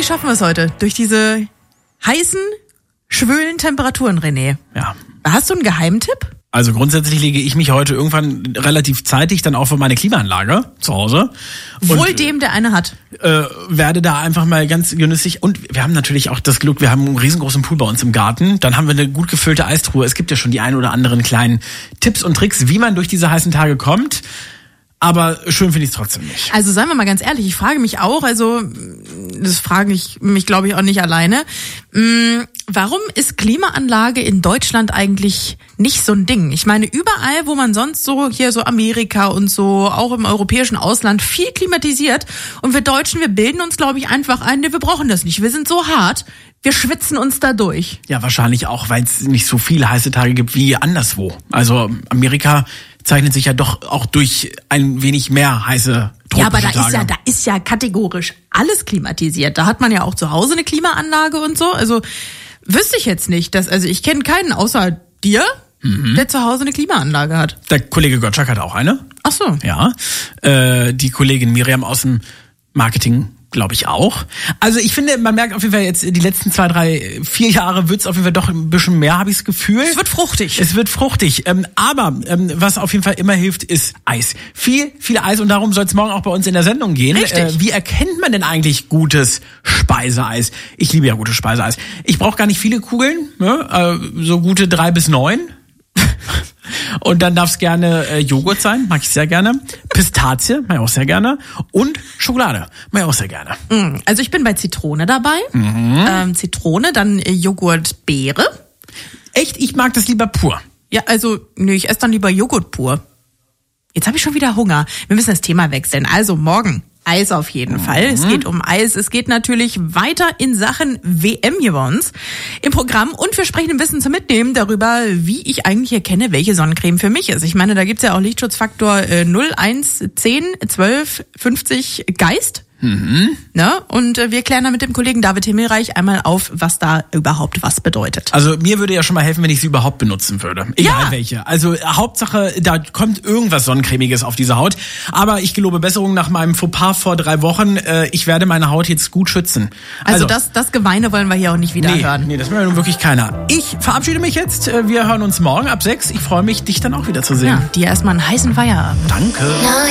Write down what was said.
Irgendwie schaffen wir es heute. Durch diese heißen, schwülen Temperaturen, René. Ja. Hast du einen Geheimtipp? Also grundsätzlich lege ich mich heute irgendwann relativ zeitig dann auch für meine Klimaanlage zu Hause. Wohl dem, der eine hat. Werde da einfach mal ganz genüsslich. Und wir haben natürlich auch das Glück, wir haben einen riesengroßen Pool bei uns im Garten. Dann haben wir eine gut gefüllte Eistruhe. Es gibt ja schon die ein oder anderen kleinen Tipps und Tricks, wie man durch diese heißen Tage kommt. Aber schön finde ich es trotzdem nicht. Also seien wir mal ganz ehrlich, ich frage mich auch, also das frage ich mich, glaube ich, auch nicht alleine. Warum ist Klimaanlage in Deutschland eigentlich nicht so ein Ding? Ich meine, überall, wo man sonst so, hier so Amerika und so, auch im europäischen Ausland, viel klimatisiert. Und wir Deutschen, wir bilden uns, glaube ich, einfach ein, wir brauchen das nicht. Wir sind so hart, wir schwitzen uns da durch. Ja, wahrscheinlich auch, weil es nicht so viele heiße Tage gibt wie anderswo. Also Amerika zeichnet sich ja doch auch durch ein wenig mehr heiße tropische Ja, aber Tage. da ist ja kategorisch alles klimatisiert. Da hat man ja auch zu Hause eine Klimaanlage und so. Also wüsste ich jetzt nicht, also ich kenne keinen außer dir, der zu Hause eine Klimaanlage hat. Der Kollege Gottschalk hat auch eine. Ach so. Ja. Die Kollegin Miriam aus dem Marketing, glaube ich auch. Also ich finde, man merkt auf jeden Fall jetzt die letzten 2, 3, 4 Jahre wird's auf jeden Fall doch ein bisschen mehr, habe ich das Gefühl. Es wird fruchtig. Es wird fruchtig. Aber was auf jeden Fall immer hilft, ist Eis. Viel Eis und darum soll es morgen auch bei uns in der Sendung gehen. Richtig. Wie erkennt man denn eigentlich gutes Speiseeis? Ich liebe ja gutes Speiseeis. Ich brauche gar nicht viele Kugeln, ne? So gute 3 bis 9. Und dann darf es gerne Joghurt sein, mag ich sehr gerne. Pistazie, mag ich auch sehr gerne. Und Schokolade, mag ich auch sehr gerne. Also ich bin bei Zitrone dabei. Zitrone, dann Joghurt, Beere. Echt, ich mag das lieber pur. Ja, also, nee, ich esse dann lieber Joghurt pur. Jetzt habe ich schon wieder Hunger. Wir müssen das Thema wechseln. Also morgen Eis auf jeden Fall. Es geht um Eis. Es geht natürlich weiter in Sachen WM hier bei uns im Programm. Und wir sprechen ein bisschen zum Mitnehmen darüber, wie ich eigentlich erkenne, welche Sonnencreme für mich ist. Ich meine, da gibt's ja auch Lichtschutzfaktor 0, 1, 10, 12, 50 Geist. Ne? Und wir klären dann mit dem Kollegen David Himmelreich einmal auf, was da überhaupt was bedeutet. Also mir würde ja schon mal helfen, wenn ich sie überhaupt benutzen würde. Egal welche. Also Hauptsache, da kommt irgendwas Sonnencremiges auf diese Haut. Aber ich gelobe Besserung nach meinem Fauxpas vor 3 Wochen. Ich werde meine Haut jetzt gut schützen. Also das Geweine wollen wir hier auch nicht wieder hören. Nee, das will ja nun wirklich keiner. Ich verabschiede mich jetzt. Wir hören uns morgen ab 6. Ich freue mich, dich dann auch wieder zu sehen. Ja, dir erstmal einen heißen Feierabend. Danke.